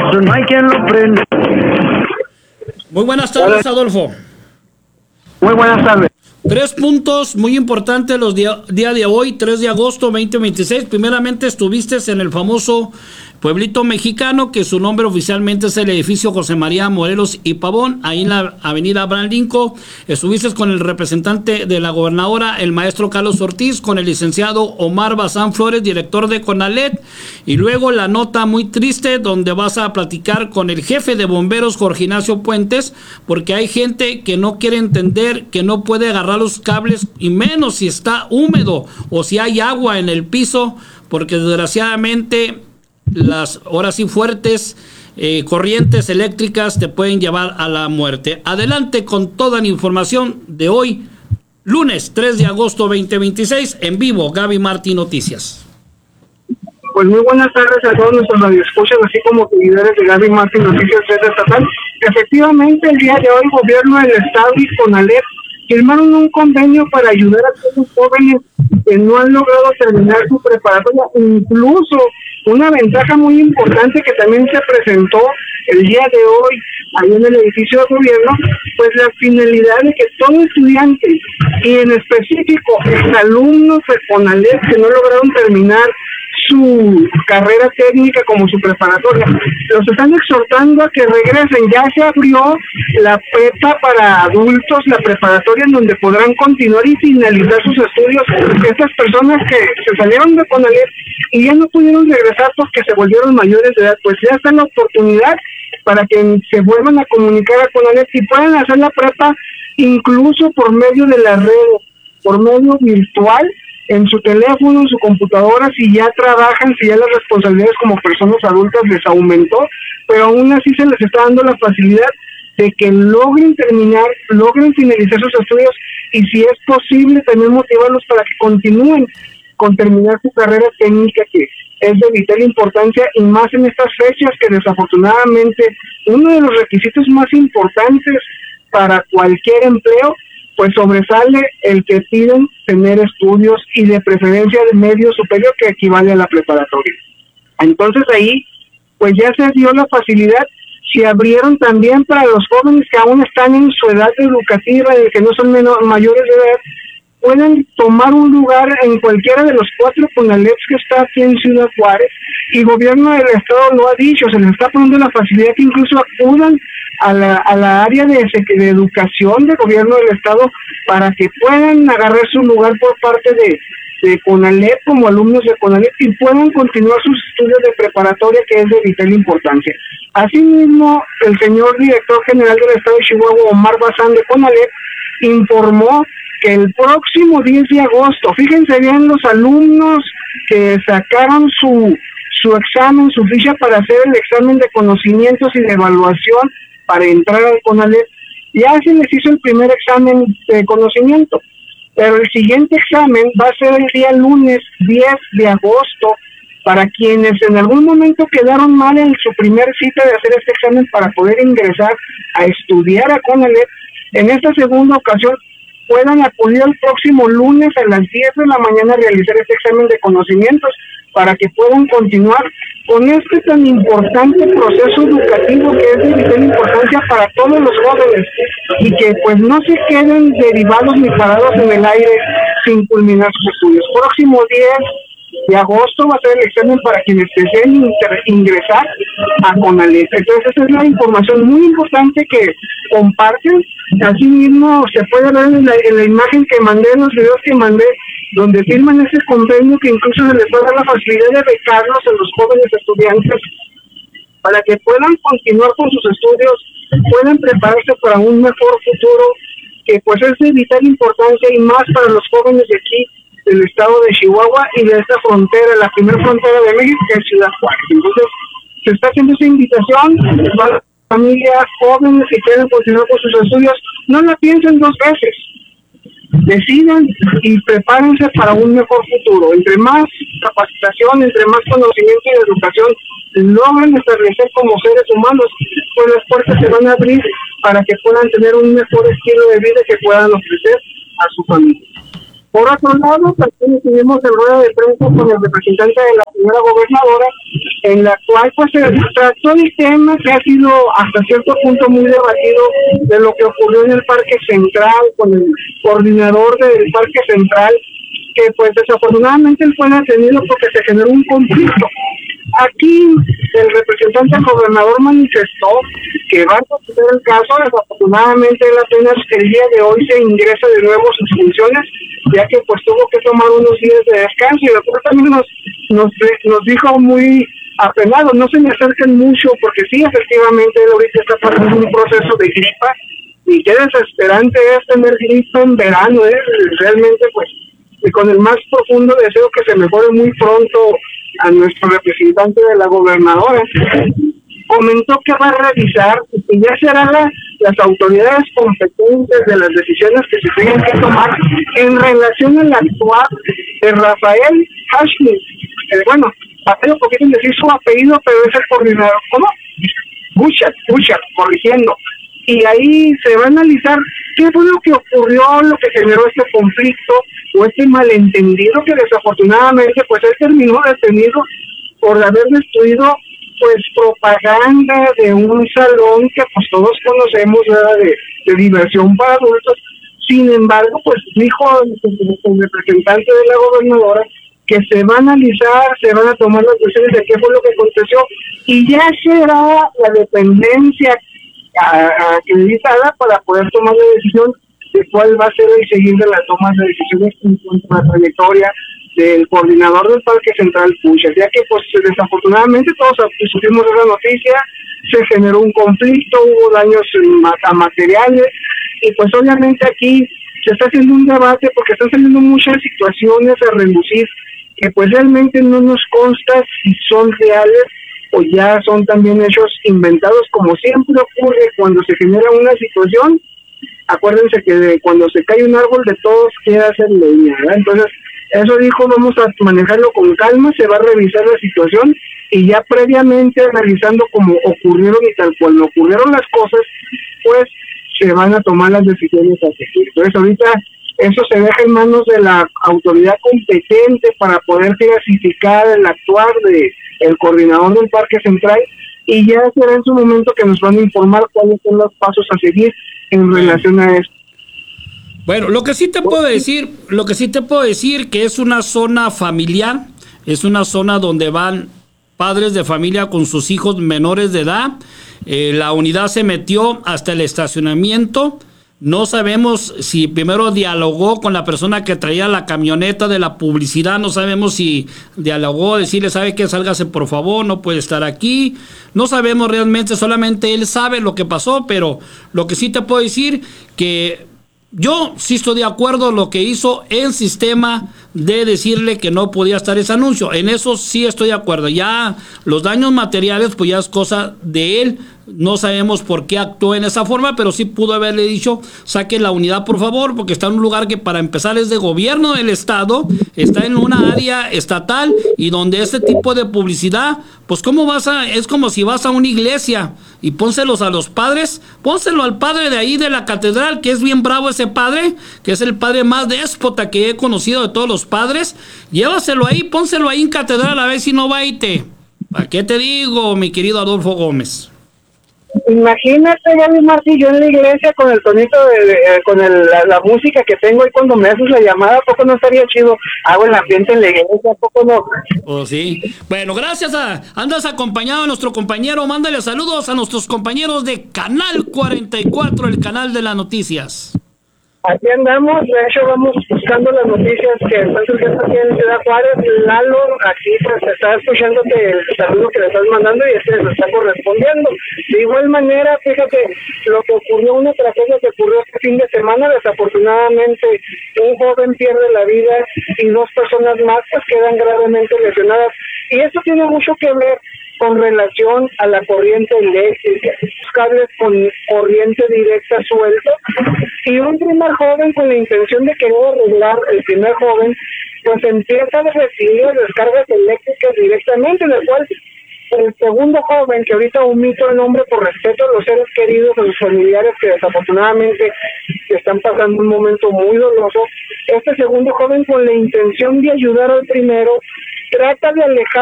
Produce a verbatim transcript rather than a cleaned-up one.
eso no hay quien lo prenda. Muy buenas tardes, Adolfo. Muy buenas tardes. Tres puntos muy importantes los día, día de hoy, tres de agosto veinte veintiséis. Primeramente estuviste en el famoso pueblito mexicano, que su nombre oficialmente es el edificio José María Morelos y Pavón, ahí en la avenida Abraham Lincoln. Estuviste con el representante de la gobernadora, el maestro Carlos Ortiz, con el licenciado Omar Bazán Flores, director de CONALEP, y luego la nota muy triste donde vas a platicar con el jefe de bomberos, Jorge Ignacio Puentes, porque hay gente que no quiere entender que no puede agarrar los cables, y menos si está húmedo o si hay agua en el piso, porque desgraciadamente las horas sí fuertes eh, corrientes eléctricas te pueden llevar a la muerte. Adelante con toda la información de hoy, lunes tres de agosto veinte veintiséis, en vivo, Gaby Martí Noticias. Pues muy buenas tardes a todos nuestros radioescuchas, así como seguidores de Gaby Martí Noticias Red Estatal. Efectivamente, el día de hoy, el gobierno del estado y CONALEP firmaron un convenio para ayudar a todos los jóvenes que no han logrado terminar su preparatoria. Incluso una ventaja muy importante que también se presentó el día de hoy ahí en el edificio de gobierno, pues la finalidad de que todo estudiante, y en específico alumnos de CONALEP que no lograron terminar su carrera técnica como su preparatoria, los están exhortando a que regresen. Ya se abrió la prepa para adultos, la preparatoria en donde podrán continuar y finalizar sus estudios. Estas personas que se salieron de CONALEP y ya no pudieron regresar porque se volvieron mayores de edad, pues ya está la oportunidad para que se vuelvan a comunicar a CONALEP y puedan hacer la prepa incluso por medio de la red, por medio virtual, en su teléfono, en su computadora, si ya trabajan, si ya las responsabilidades como personas adultas les aumentó, pero aún así se les está dando la facilidad de que logren terminar, logren finalizar sus estudios, y si es posible también motivarlos para que continúen con terminar su carrera técnica, que es de vital importancia, y más en estas fechas que desafortunadamente uno de los requisitos más importantes para cualquier empleo, pues sobresale el que piden tener estudios, y de preferencia de medio superior, que equivale a la preparatoria. Entonces ahí pues ya se dio la facilidad, se abrieron también para los jóvenes que aún están en su edad educativa, de que no son menor, mayores de edad, pueden tomar un lugar en cualquiera de los cuatro CONALEPs que está aquí en Ciudad Juárez, y el gobierno del estado lo ha dicho, se les está poniendo la facilidad que incluso acudan a la, a la área de, de educación del gobierno del estado para que puedan agarrar su lugar por parte de, de CONALEP como alumnos de CONALEP y puedan continuar sus estudios de preparatoria, que es de vital importancia. Asimismo, el señor director general del estado de Chihuahua, Omar Bazán de CONALEP, informó que el próximo diez de agosto, fíjense bien, los alumnos que sacaron su, su examen, su ficha para hacer el examen de conocimientos y de evaluación para entrar al CONALEP, ya se les hizo el primer examen de conocimiento, pero el siguiente examen va a ser el día lunes diez de agosto, para quienes en algún momento quedaron mal en su primer cita de hacer este examen para poder ingresar a estudiar a CONALEP. En esta segunda ocasión puedan acudir el próximo lunes a las diez de la mañana a realizar este examen de conocimientos, para que puedan continuar con este tan importante proceso educativo que es de vital importancia para todos los jóvenes, y que pues no se queden derivados ni parados en el aire sin culminar sus estudios. Próximo diez de agosto va a ser el examen para quienes deseen ingresar a CONALEP. Entonces esa es la información muy importante que comparten. Asimismo se puede ver en la, en la imagen que mandé, en los videos que mandé, donde firman ese convenio, que incluso se les va a dar la facilidad de becarlos a los jóvenes estudiantes para que puedan continuar con sus estudios, puedan prepararse para un mejor futuro, que pues es de vital importancia, y más para los jóvenes de aquí, del estado de Chihuahua y de esta frontera, la primera frontera de México, que es Ciudad Juárez. Entonces se está haciendo esa invitación para las familias jóvenes que quieren continuar con sus estudios, no la piensen dos veces, decidan y prepárense para un mejor futuro. Entre más capacitación, entre más conocimiento y educación logran establecer como seres humanos, pues las puertas se van a abrir para que puedan tener un mejor estilo de vida que puedan ofrecer a su familia. Por otro lado, también tuvimos el rueda de prensa con el representante de la señora gobernadora, en la cual pues se trató el tema que ha sido hasta cierto punto muy debatido de lo que ocurrió en el Parque Central con el coordinador del Parque Central, que pues desafortunadamente él fue detenido porque se generó un conflicto. Aquí el representante del gobernador manifestó que va a proceder el caso. Desafortunadamente él apenas el día de hoy se ingresa de nuevo a sus funciones, ya que pues tuvo que tomar unos días de descanso, y después también nos, nos, nos dijo muy apenado, no se me acerquen mucho, porque sí, efectivamente él ahorita está pasando un proceso de gripa, y qué desesperante es tener gripa en verano, ¿eh? Realmente pues, y con el más profundo deseo que se mejore muy pronto a nuestro representante de la gobernadora. Comentó que va a revisar y que ya serán la, las autoridades competentes de las decisiones que se tengan que tomar en relación al actuar de Rafael Hashmi. Eh, bueno, pasé un poquito en decir su apellido, pero es el coordinador. ¿Cómo? Buchat, Buchat, corrigiendo. Y ahí se va a analizar qué fue lo que ocurrió, lo que generó este conflicto o este malentendido que desafortunadamente pues él terminó detenido por haber destruido pues propaganda de un salón que pues todos conocemos, ¿verdad? De, de diversión para adultos. Sin embargo, pues dijo el, el representante de la gobernadora que se va a analizar, se van a tomar las decisiones de qué fue lo que aconteció, y ya será la dependencia acreditada para poder tomar la decisión de cuál va a ser el seguir de las tomas de decisiones en cuanto a la trayectoria del coordinador del Parque Central Pucha, ya que pues desafortunadamente todos supimos de la noticia, se generó un conflicto, hubo daños a materiales, y pues obviamente aquí se está haciendo un debate porque están saliendo muchas situaciones a relucir que pues realmente no nos consta si son reales o ya son también hechos inventados, como siempre ocurre cuando se genera una situación. Acuérdense que de, cuando se cae un árbol de todos queda hacer leña, ¿verdad? Entonces, eso dijo, vamos a manejarlo con calma, se va a revisar la situación, y ya previamente analizando cómo ocurrieron y tal cual ocurrieron las cosas, pues se van a tomar las decisiones a seguir. Entonces, ahorita eso se deja en manos de la autoridad competente para poder clasificar el actuar de el coordinador del Parque Central, y ya será en su momento que nos van a informar cuáles son los pasos a seguir en relación a esto. Bueno, lo que sí te puedo decir, lo que sí te puedo decir que es una zona familiar, es una zona donde van padres de familia con sus hijos menores de edad. Eh, la unidad se metió hasta el estacionamiento. No sabemos si primero dialogó con la persona que traía la camioneta de la publicidad, no sabemos si dialogó, decirle, ¿sabe qué? Sálgase por favor, no puede estar aquí. No sabemos realmente, solamente él sabe lo que pasó, pero lo que sí te puedo decir que yo sí estoy de acuerdo lo que hizo el sistema de decirle que no podía estar ese anuncio. En eso sí estoy de acuerdo. Ya los daños materiales, pues ya es cosa de él. No sabemos por qué actuó en esa forma, pero sí pudo haberle dicho, saque la unidad por favor, porque está en un lugar que para empezar es de gobierno del estado, está en una área estatal, y donde este tipo de publicidad, pues cómo vas a, es como si vas a una iglesia y pónselos a los padres, pónselo al padre de ahí de la catedral, que es bien bravo ese padre, que es el padre más déspota que he conocido de todos los padres, llévaselo ahí, pónselo ahí en catedral a ver si no va y te, ¿para qué te digo, mi querido Adolfo Gómez? Imagínate, Gaby Martí, yo en la iglesia con el tonito, de, de, eh, con el, la, la música que tengo ahí cuando me haces la llamada, ¿a poco no estaría chido? Hago el ambiente en la iglesia, ¿a poco no? Oh, sí. Bueno, gracias a... Andas acompañado a nuestro compañero, mándale saludos a nuestros compañeros de Canal cuarenta y cuatro, el canal de las noticias. Aquí andamos, de hecho vamos buscando las noticias que están surgiendo aquí en Ciudad Juárez. Lalo, aquí pues está escuchándote el saludo que le estás mandando y este le está correspondiendo. De igual manera, fíjate, lo que ocurrió, una tragedia que ocurrió este fin de semana, desafortunadamente un joven pierde la vida y dos personas más pues quedan gravemente lesionadas. Y esto tiene mucho que ver con relación a la corriente eléctrica, cables con corriente directa suelta, y un primer joven con la intención de querer arreglar el primer joven, pues empieza a recibir descargas eléctricas directamente, en el cual el segundo joven, que ahorita omito el nombre por respeto a los seres queridos, a los familiares que desafortunadamente están pasando un momento muy doloroso, este segundo joven, con la intención de ayudar al primero, trata de alejar